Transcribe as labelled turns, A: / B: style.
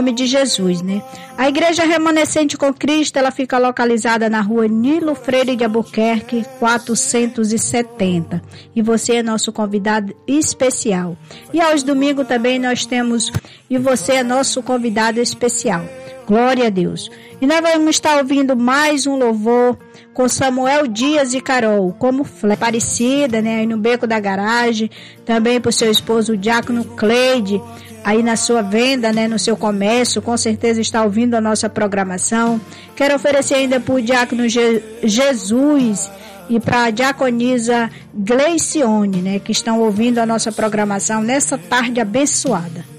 A: nome de Jesus, né? A Igreja Remanescente com Cristo, ela fica localizada na rua Nilo Freire de Albuquerque, 470. E você é nosso convidado especial. E aos domingos também nós temos, e você é nosso convidado especial. Glória a Deus. E nós vamos estar ouvindo mais um louvor com Samuel Dias e Carol, como Aparecida, né, aí no Beco da Garagem, também para o seu esposo, o Diácono Cleide, aí na sua venda, né, no seu comércio, com certeza está ouvindo a nossa programação. Quero oferecer ainda para o Diácono Jesus e para a Diaconisa Gleicione, né, que estão ouvindo a nossa programação nessa tarde abençoada.